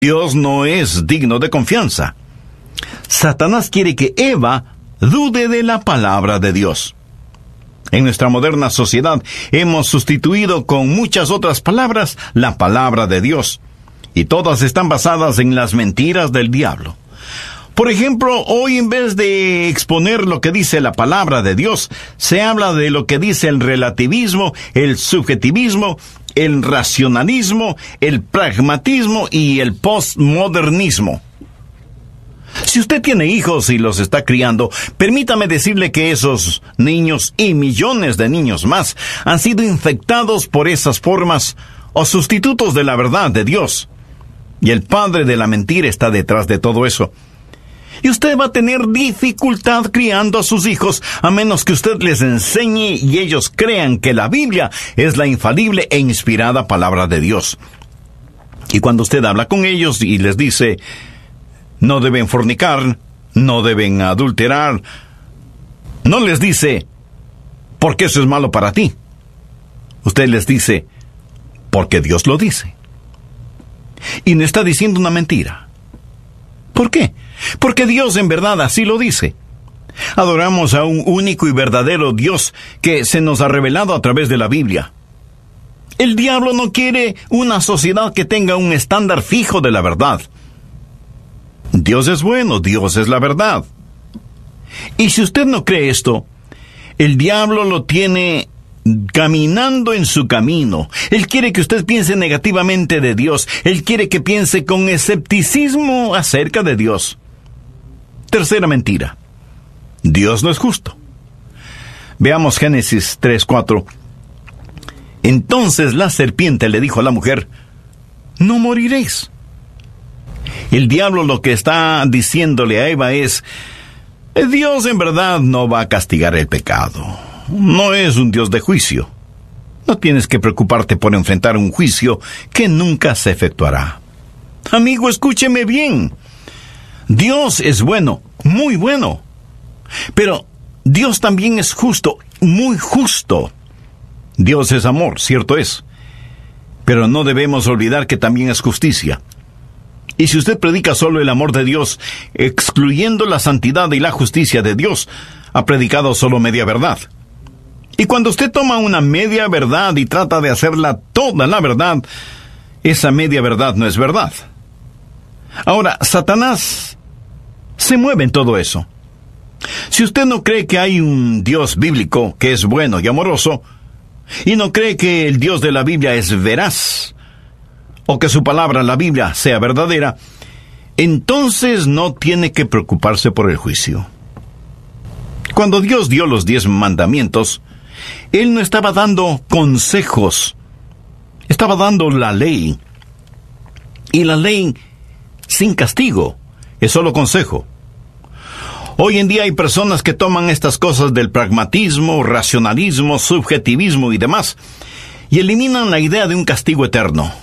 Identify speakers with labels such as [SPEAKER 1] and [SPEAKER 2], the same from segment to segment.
[SPEAKER 1] Dios no es digno de confianza. Satanás quiere que Eva dude de la palabra de Dios. En nuestra moderna sociedad hemos sustituido con muchas otras palabras la palabra de Dios, y todas están basadas en las mentiras del diablo. Por ejemplo, hoy en vez de exponer lo que dice la palabra de Dios, se habla de lo que dice el relativismo, el subjetivismo, el racionalismo, el pragmatismo y el postmodernismo. Si usted tiene hijos y los está criando, permítame decirle que esos niños y millones de niños más han sido infectados por esas formas o sustitutos de la verdad de Dios. Y el padre de la mentira está detrás de todo eso. Y usted va a tener dificultad criando a sus hijos a menos que usted les enseñe y ellos crean que la Biblia es la infalible e inspirada palabra de Dios. Y cuando usted habla con ellos y les dice: no deben fornicar, no deben adulterar, no les dice: porque eso es malo para ti. Usted les dice: porque Dios lo dice. Y no está diciendo una mentira. ¿Por qué? Porque Dios en verdad así lo dice. Adoramos a un único y verdadero Dios que se nos ha revelado a través de la Biblia. El diablo no quiere una sociedad que tenga un estándar fijo de la verdad. Dios es bueno, Dios es la verdad. Y si usted no cree esto, el diablo lo tiene caminando en su camino. Él quiere que usted piense negativamente de Dios. Él quiere que piense con escepticismo acerca de Dios. Tercera mentira: Dios no es justo. Veamos Génesis 3:4. Entonces la serpiente le dijo a la mujer: no moriréis. El diablo lo que está diciéndole a Eva es: Dios en verdad no va a castigar el pecado. No es un Dios de juicio. No tienes que preocuparte por enfrentar un juicio que nunca se efectuará. Amigo, escúcheme bien. Dios es bueno, muy bueno. Pero Dios también es justo, muy justo. Dios es amor, cierto es. Pero no debemos olvidar que también es justicia. Y si usted predica solo el amor de Dios, excluyendo la santidad y la justicia de Dios, ha predicado solo media verdad. Y cuando usted toma una media verdad y trata de hacerla toda la verdad, esa media verdad no es verdad. Ahora, Satanás se mueve en todo eso. Si usted no cree que hay un Dios bíblico que es bueno y amoroso, y no cree que el Dios de la Biblia es veraz, o que su palabra, la Biblia, sea verdadera, entonces no tiene que preocuparse por el juicio. Cuando Dios dio los 10 mandamientos, Él no estaba dando consejos, estaba dando la ley. Y la ley sin castigo es solo consejo. Hoy en día hay personas que toman estas cosas del pragmatismo, racionalismo, subjetivismo y demás, y eliminan la idea de un castigo eterno.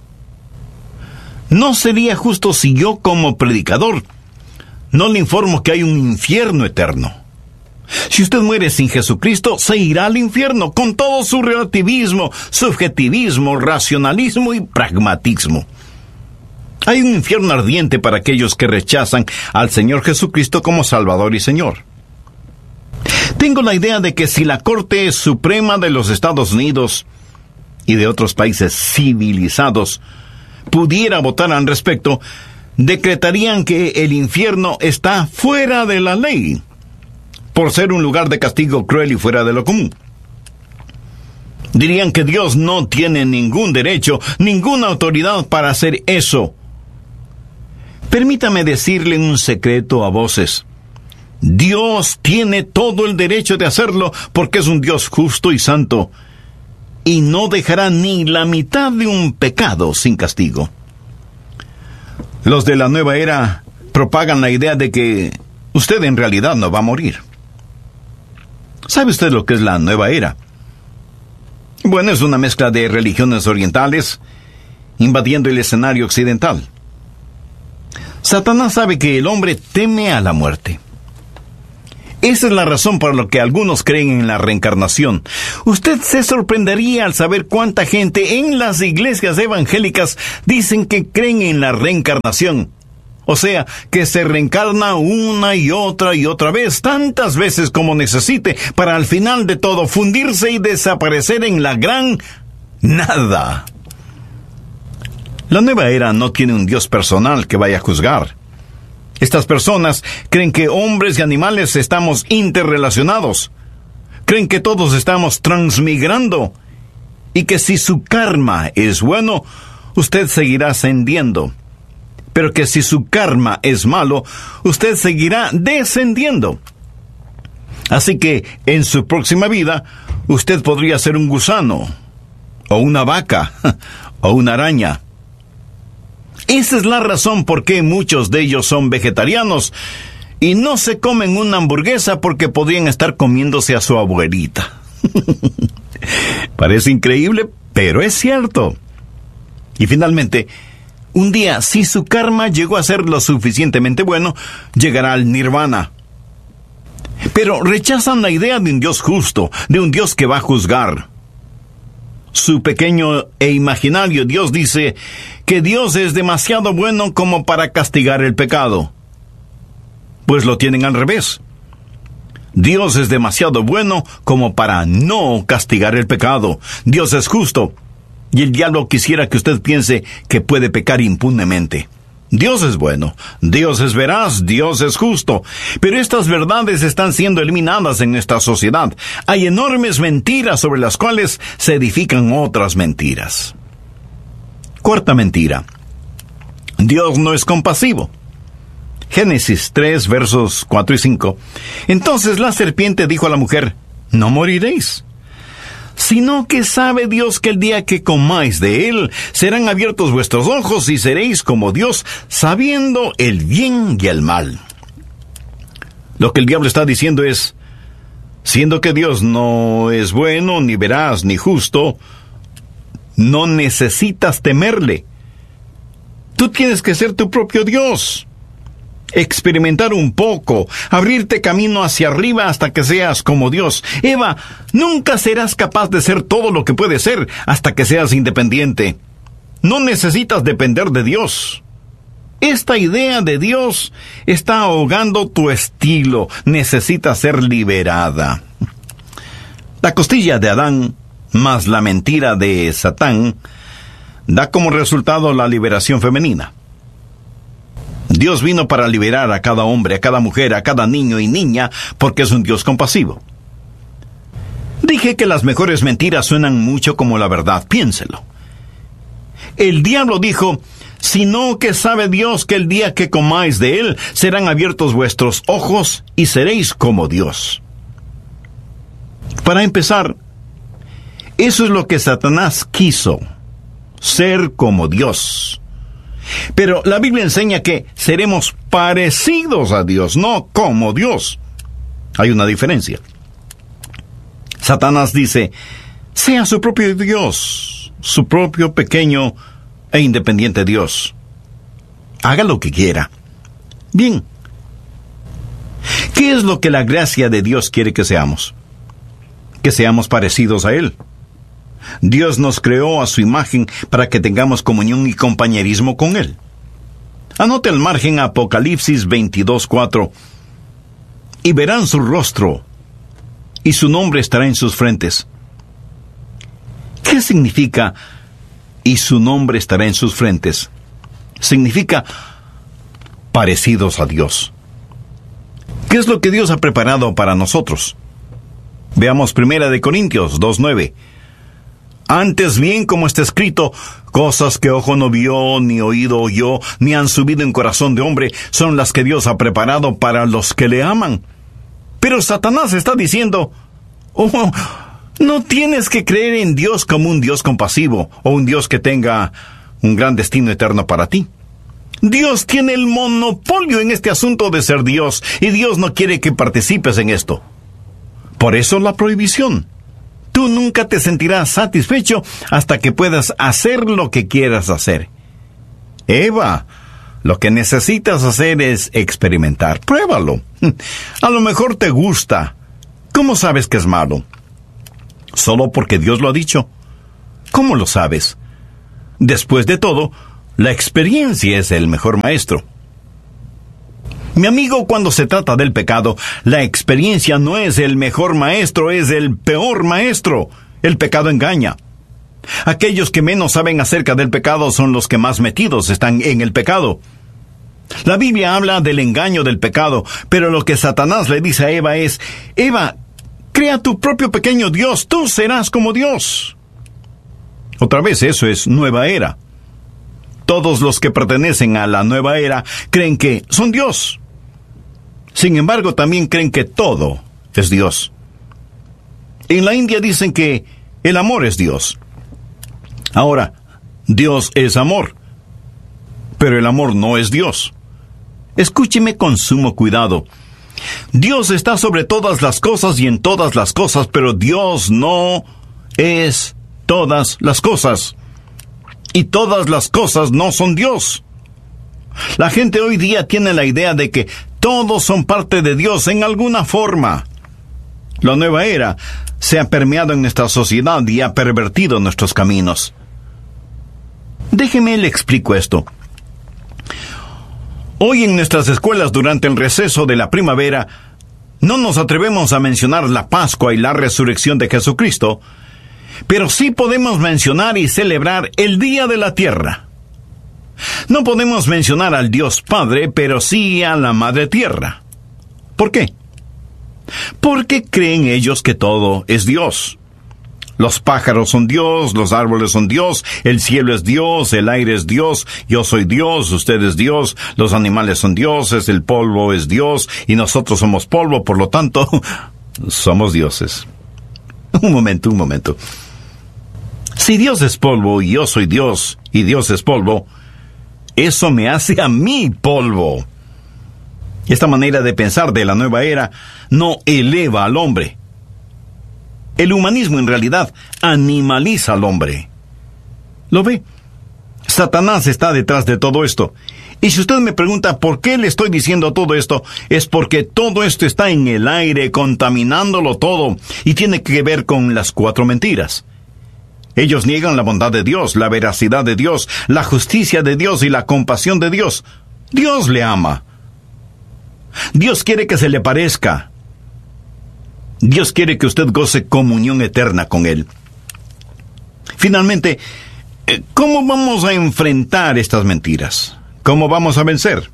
[SPEAKER 1] ¿No sería justo si yo, como predicador, no le informo que hay un infierno eterno? Si usted muere sin Jesucristo, se irá al infierno con todo su relativismo, subjetivismo, racionalismo y pragmatismo. Hay un infierno ardiente para aquellos que rechazan al Señor Jesucristo como Salvador y Señor. Tengo la idea de que si la Corte Suprema de los Estados Unidos y de otros países civilizados pudiera votar al respecto, decretarían que el infierno está fuera de la ley, por ser un lugar de castigo cruel y fuera de lo común. Dirían que Dios no tiene ningún derecho, ninguna autoridad para hacer eso. Permítame decirle un secreto a voces. Dios tiene todo el derecho de hacerlo porque es un Dios justo y santo, y no dejará ni la mitad de un pecado sin castigo. Los de la nueva era propagan la idea de que usted en realidad no va a morir. ¿Sabe usted lo que es la nueva era? Bueno, es una mezcla de religiones orientales invadiendo el escenario occidental. Satanás sabe que el hombre teme a la muerte. Esa es la razón por la que algunos creen en la reencarnación. Usted se sorprendería al saber cuánta gente en las iglesias evangélicas dicen que creen en la reencarnación. O sea, que se reencarna una y otra vez, tantas veces como necesite, para al final de todo fundirse y desaparecer en la gran nada. La nueva era no tiene un Dios personal que vaya a juzgar. Estas personas creen que hombres y animales estamos interrelacionados. Creen que todos estamos transmigrando. Y que si su karma es bueno, usted seguirá ascendiendo. Pero que si su karma es malo, usted seguirá descendiendo. Así que en su próxima vida, usted podría ser un gusano, o una vaca, o una araña. Esa es la razón por qué muchos de ellos son vegetarianos y no se comen una hamburguesa porque podrían estar comiéndose a su abuelita. Parece increíble, pero es cierto. Y finalmente, un día, si su karma llegó a ser lo suficientemente bueno, llegará al nirvana. Pero rechazan la idea de un Dios justo, de un Dios que va a juzgar. Su pequeño e imaginario Dios dice que Dios es demasiado bueno como para castigar el pecado. Pues lo tienen al revés. Dios es demasiado bueno como para no castigar el pecado. Dios es justo. Y el diablo quisiera que usted piense que puede pecar impunemente. Dios es bueno, Dios es veraz, Dios es justo. Pero estas verdades están siendo eliminadas en nuestra sociedad. Hay enormes mentiras sobre las cuales se edifican otras mentiras. Cuarta mentira. Dios no es compasivo. Génesis 3, versos 4 y 5. Entonces la serpiente dijo a la mujer, no moriréis, sino que sabe Dios que el día que comáis de él, serán abiertos vuestros ojos y seréis como Dios, sabiendo el bien y el mal. Lo que el diablo está diciendo es, siendo que Dios no es bueno, ni veraz, ni justo, no necesitas temerle. Tú tienes que ser tu propio Dios. Experimentar un poco, abrirte camino hacia arriba hasta que seas como Dios. Eva, nunca serás capaz de ser todo lo que puedes ser hasta que seas independiente. No necesitas depender de Dios. Esta idea de Dios está ahogando tu estilo. Necesita ser liberada. La costilla de Adán, más la mentira de Satán, da como resultado la liberación femenina. Dios vino para liberar a cada hombre, a cada mujer, a cada niño y niña, porque es un Dios compasivo. Dije que las mejores mentiras suenan mucho como la verdad, piénselo. El diablo dijo, sino que sabe Dios que el día que comáis de él, serán abiertos vuestros ojos y seréis como Dios. Para empezar, eso es lo que Satanás quiso, ser como Dios. Pero la Biblia enseña que seremos parecidos a Dios, no como Dios. Hay una diferencia. Satanás dice, sea su propio Dios, su propio pequeño e independiente Dios. Haga lo que quiera. Bien. ¿Qué es lo que la gracia de Dios quiere que seamos? Que seamos parecidos a Él. Dios nos creó a su imagen para que tengamos comunión y compañerismo con Él. Anote al margen Apocalipsis 22:4. Y verán su rostro, y su nombre estará en sus frentes. ¿Qué significa, y su nombre estará en sus frentes? Significa parecidos a Dios. ¿Qué es lo que Dios ha preparado para nosotros? Veamos 1 Corintios 2:9. Antes bien, como está escrito, cosas que ojo no vio, ni oído oyó, ni han subido en corazón de hombre, son las que Dios ha preparado para los que le aman. Pero Satanás está diciendo, oh, no tienes que creer en Dios como un Dios compasivo, o un Dios que tenga un gran destino eterno para ti. Dios tiene el monopolio en este asunto de ser Dios, y Dios no quiere que participes en esto. Por eso la prohibición. Tú nunca te sentirás satisfecho hasta que puedas hacer lo que quieras hacer. Eva, Lo que necesitas hacer es experimentar. Pruébalo. A lo mejor te gusta. ¿Cómo sabes que es malo? Solo porque Dios lo ha dicho. ¿Cómo lo sabes? Después de todo, la experiencia es el mejor maestro. Mi amigo, cuando se trata del pecado, la experiencia no es el mejor maestro, es el peor maestro. El pecado engaña. Aquellos que menos saben acerca del pecado son los que más metidos están en el pecado. La Biblia habla del engaño del pecado, pero lo que Satanás le dice a Eva es: Eva, crea tu propio pequeño Dios, tú serás como Dios. Otra vez, eso es nueva era. Todos los que pertenecen a la nueva era creen que son Dios. Sin embargo, también creen que todo es Dios. En la India dicen que el amor es Dios. Ahora, Dios es amor, pero el amor no es Dios. Escúcheme con sumo cuidado. Dios está sobre todas las cosas y en todas las cosas, pero Dios no es todas las cosas. Y todas las cosas no son Dios. La gente hoy día tiene la idea de que todos son parte de Dios en alguna forma. La nueva era se ha permeado en nuestra sociedad y ha pervertido nuestros caminos. Déjeme le explico esto. Hoy en nuestras escuelas durante el receso de la primavera no nos atrevemos a mencionar la Pascua y la resurrección de Jesucristo, pero sí podemos mencionar y celebrar el Día de la Tierra. No podemos mencionar al Dios Padre, pero sí a la Madre Tierra. ¿Por qué? Porque creen ellos que todo es Dios. Los pájaros son Dios, los árboles son Dios, el cielo es Dios, el aire es Dios, yo soy Dios, usted es Dios, los animales son dioses, el polvo es Dios, y nosotros somos polvo, por lo tanto, somos dioses. Un momento. Si Dios es polvo y yo soy Dios y Dios es polvo, eso me hace a mí polvo. Esta manera de pensar de la nueva era no eleva al hombre. El humanismo en realidad animaliza al hombre. ¿Lo ve? Satanás está detrás de todo esto. Y si usted me pregunta por qué le estoy diciendo todo esto, es porque todo esto está en el aire, contaminándolo todo, y tiene que ver con las 4 mentiras. Ellos niegan la bondad de Dios, la veracidad de Dios, la justicia de Dios y la compasión de Dios. Dios le ama. Dios quiere que se le parezca. Dios quiere que usted goce comunión eterna con Él. Finalmente, ¿cómo vamos a enfrentar estas mentiras? ¿Cómo vamos a vencer?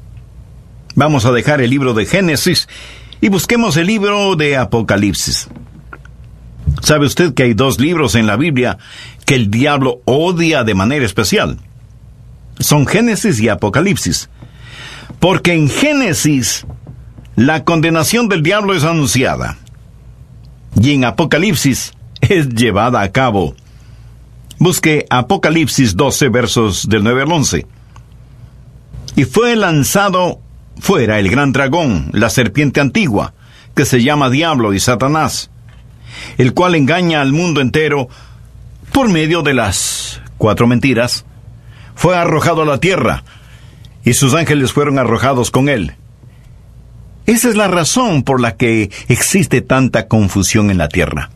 [SPEAKER 1] Vamos a dejar el libro de Génesis y busquemos el libro de Apocalipsis. ¿Sabe usted que hay 2 libros en la Biblia que el diablo odia de manera especial? Son Génesis y Apocalipsis. Porque en Génesis la condenación del diablo es anunciada. Y en Apocalipsis es llevada a cabo. Busque Apocalipsis 12, versos del 9 al 11. Y fue lanzado fuera el gran dragón, la serpiente antigua, que se llama Diablo y Satanás, el cual engaña al mundo entero por medio de las 4 mentiras. Fue arrojado a la tierra, y sus ángeles fueron arrojados con él. Esa es la razón por la que existe tanta confusión en la tierra.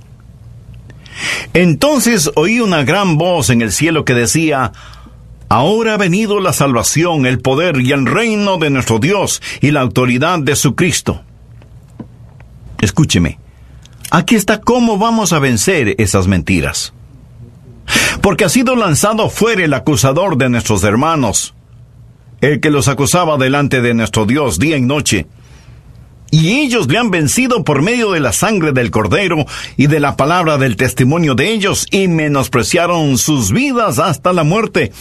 [SPEAKER 1] Entonces oí una gran voz en el cielo que decía: ahora ha venido la salvación, el poder y el reino de nuestro Dios y la autoridad de su Cristo. Escúcheme, aquí está cómo vamos a vencer esas mentiras. Porque ha sido lanzado fuera el acusador de nuestros hermanos, el que los acusaba delante de nuestro Dios día y noche. Y ellos le han vencido por medio de la sangre del Cordero y de la palabra del testimonio de ellos, y menospreciaron sus vidas hasta la muerte.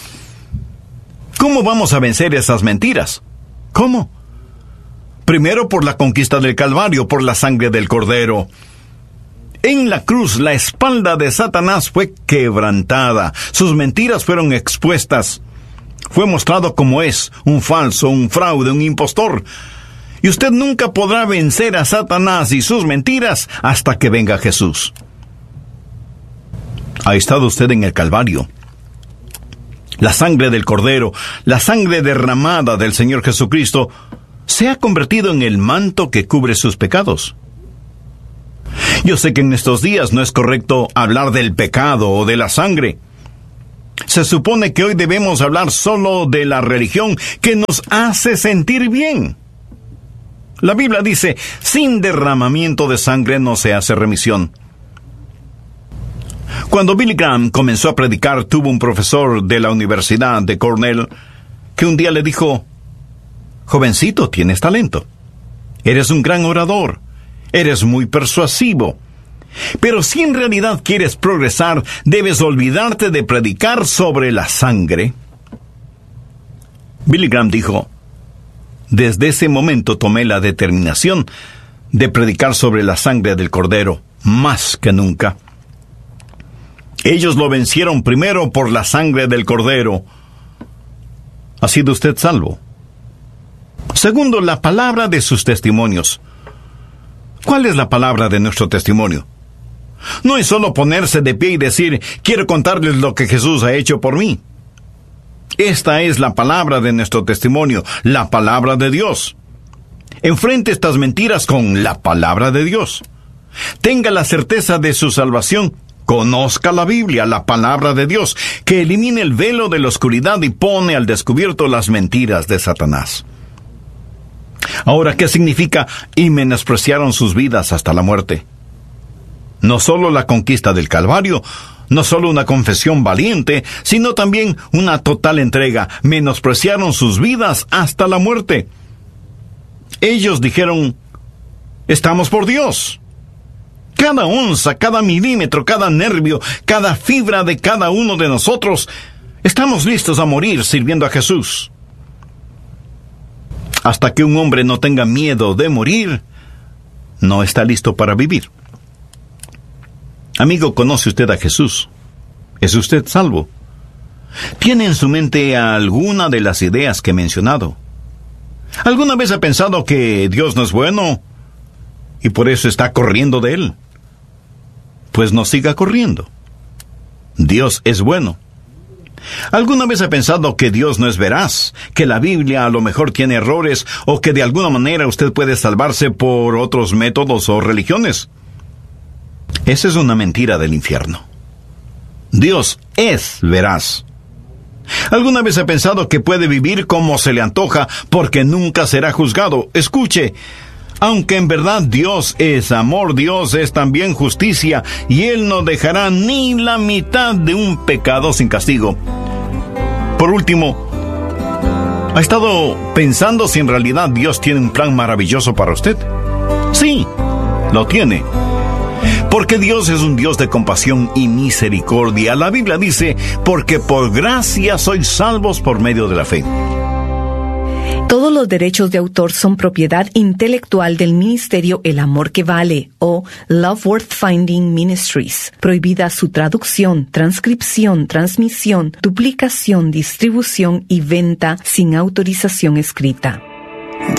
[SPEAKER 1] ¿Cómo vamos a vencer esas mentiras? ¿Cómo? Primero por la conquista del Calvario, por la sangre del Cordero. En la cruz, la espalda de Satanás fue quebrantada. Sus mentiras fueron expuestas. Fue mostrado como es, un falso, un fraude, un impostor. Y usted nunca podrá vencer a Satanás y sus mentiras hasta que venga Jesús. Ha estado usted en el Calvario. La sangre del Cordero, la sangre derramada del Señor Jesucristo, se ha convertido en el manto que cubre sus pecados. Yo sé que en estos días no es correcto hablar del pecado o de la sangre. Se supone que hoy debemos hablar solo de la religión que nos hace sentir bien. La Biblia dice, sin derramamiento de sangre no se hace remisión. Cuando Billy Graham comenzó a predicar, tuvo un profesor de la Universidad de Cornell que un día le dijo: jovencito, tienes talento. Eres un gran orador. Eres muy persuasivo. Pero si en realidad quieres progresar, debes olvidarte de predicar sobre la sangre. Billy Graham dijo: desde ese momento tomé la determinación de predicar sobre la sangre del Cordero, más que nunca. Ellos lo vencieron primero por la sangre del Cordero. ¿Ha sido usted salvo? Segundo, la palabra de sus testimonios. ¿Cuál es la palabra de nuestro testimonio? No es solo ponerse de pie y decir: quiero contarles lo que Jesús ha hecho por mí. Esta es la palabra de nuestro testimonio, la palabra de Dios. Enfrente estas mentiras con la palabra de Dios. Tenga la certeza de su salvación. Conozca la Biblia, la palabra de Dios, que elimine el velo de la oscuridad y pone al descubierto las mentiras de Satanás. Ahora, ¿qué significa y menospreciaron sus vidas hasta la muerte? No solo la conquista del Calvario, no solo una confesión valiente, sino también una total entrega. Menospreciaron sus vidas hasta la muerte. Ellos dijeron: estamos por Dios. Cada onza, cada milímetro, cada nervio, cada fibra de cada uno de nosotros, estamos listos a morir sirviendo a Jesús. Hasta que un hombre no tenga miedo de morir, no está listo para vivir. Amigo, ¿conoce usted a Jesús? ¿Es usted salvo? ¿Tiene en su mente alguna de las ideas que he mencionado? ¿Alguna vez ha pensado que Dios no es bueno y por eso está corriendo de Él? Pues no siga corriendo. Dios es bueno. ¿Alguna vez ha pensado que Dios no es veraz, que la Biblia a lo mejor tiene errores o que de alguna manera usted puede salvarse por otros métodos o religiones? Esa es una mentira del infierno. Dios es veraz. ¿Alguna vez ha pensado que puede vivir como se le antoja porque nunca será juzgado? Escuche, aunque en verdad Dios es amor, Dios es también justicia, y Él no dejará ni la mitad de un pecado sin castigo. Por último, ¿ha estado pensando si en realidad Dios tiene un plan maravilloso para usted? Sí, lo tiene. Porque Dios es un Dios de compasión y misericordia. La Biblia dice: porque por gracia sois salvos por medio de la fe.
[SPEAKER 2] Todos los derechos de autor son propiedad intelectual del ministerio El Amor que Vale, o Love Worth Finding Ministries. Prohibida su traducción, transcripción, transmisión, duplicación, distribución y venta sin autorización escrita.